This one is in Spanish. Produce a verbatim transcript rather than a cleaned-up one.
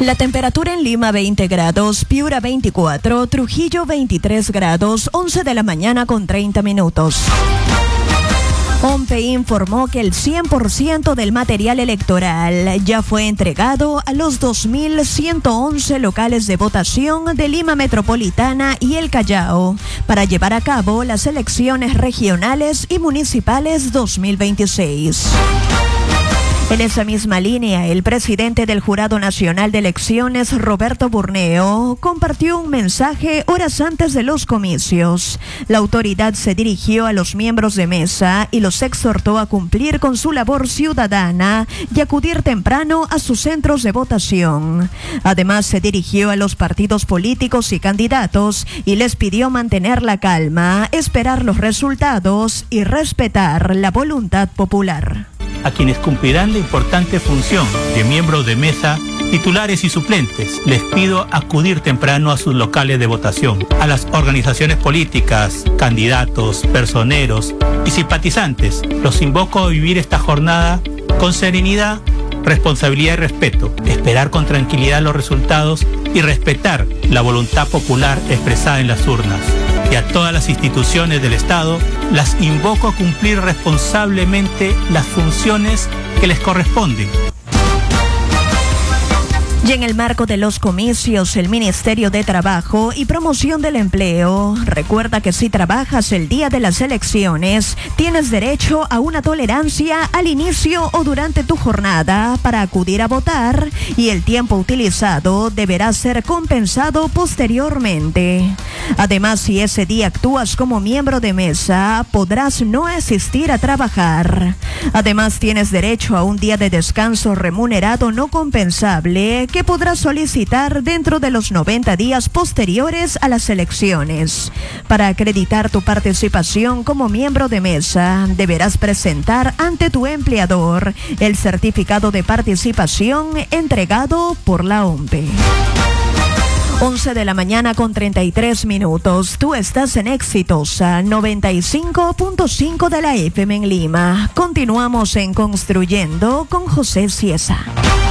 La temperatura en Lima veinte grados, Piura veinticuatro, Trujillo veintitrés grados, once de la mañana con treinta minutos. OMPE informó que el cien por ciento del material electoral ya fue entregado a los dos mil ciento once locales de votación de Lima Metropolitana y el Callao para llevar a cabo las elecciones regionales y municipales dos mil veintiséis. En esa misma línea, el presidente del Jurado Nacional de Elecciones, Roberto Burneo, compartió un mensaje horas antes de los comicios. La autoridad se dirigió a los miembros de mesa y los exhortó a cumplir con su labor ciudadana y acudir temprano a sus centros de votación. Además, se dirigió a los partidos políticos y candidatos y les pidió mantener la calma, esperar los resultados y respetar la voluntad popular. A quienes cumplirán la importante función de miembros de mesa, titulares y suplentes, les pido acudir temprano a sus locales de votación. A las organizaciones políticas, candidatos, personeros y simpatizantes, los invoco a vivir esta jornada con serenidad, responsabilidad y respeto, esperar con tranquilidad los resultados y respetar la voluntad popular expresada en las urnas. Y a todas las instituciones del Estado las invoco a cumplir responsablemente las funciones que les corresponden. Y en el marco de los comicios, el Ministerio de Trabajo y Promoción del Empleo recuerda que si trabajas el día de las elecciones, tienes derecho a una tolerancia al inicio o durante tu jornada para acudir a votar y el tiempo utilizado deberá ser compensado posteriormente. Además, si ese día actúas como miembro de mesa, podrás no asistir a trabajar. Además, tienes derecho a un día de descanso remunerado no compensable que podrás solicitar dentro de los noventa días posteriores a las elecciones. Para acreditar tu participación como miembro de mesa, deberás presentar ante tu empleador el certificado de participación entregado por la OMPE. once de la mañana con treinta y tres minutos. Tú estás en Exitosa noventa y cinco punto cinco de la F M en Lima. Continuamos en Construyendo con José Ciesa.